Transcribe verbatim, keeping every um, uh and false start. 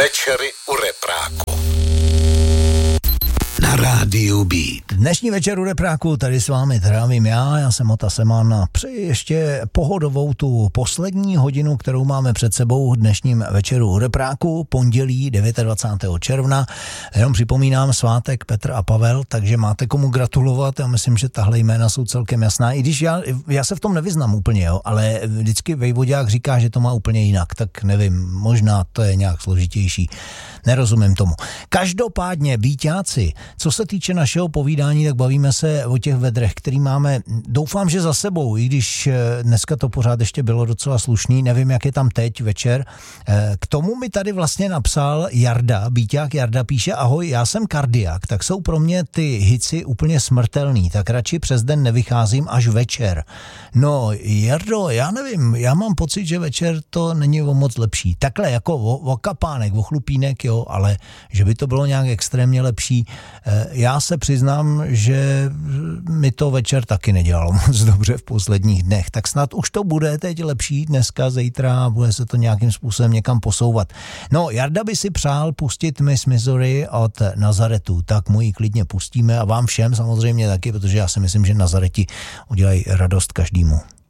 Večery u repráku na rádiu Beat. Dnešní večer u repráku tady s vámi trávím já, já jsem Ota Seman a přeji ještě pohodovou tu poslední hodinu, kterou máme před sebou dnešním večeru u repráku, pondělí dvacátého devátého června. Jenom připomínám svátek Petr a Pavel, takže máte komu gratulovat, já myslím, že tahle jména jsou celkem jasná, i když já, já se v tom nevyznám úplně, jo, ale vždycky vejvodák říká, že to má úplně jinak, tak nevím, možná to je nějak složitější, nerozumím tomu. Každopádně, Bíťáci, co se týče našeho povídání, tak bavíme se o těch vedrech, který máme, doufám, že za sebou, i když dneska to pořád ještě bylo docela slušný, nevím, jak je tam teď večer. K tomu mi tady vlastně napsal Jarda, Bíťák Jarda píše: ahoj, já jsem kardiak, tak jsou pro mě ty hici úplně smrtelný, tak radši přes den nevycházím až večer. No, Jardo, já nevím, já mám pocit, že večer to není o moc lepší. Takhle jako o, o kapánek, o chlupínek, jo, ale že by to bylo nějak extrémně lepší. Já se přiznám, že mi to večer taky nedělalo moc dobře v posledních dnech, tak snad už to bude teď lepší dneska, zítra, bude se to nějakým způsobem někam posouvat. No, Jarda by si přál pustit Miss Missouri od Nazaretu, tak mu ji klidně pustíme a vám všem samozřejmě taky, protože já si myslím, že Nazareti udělají radost každému.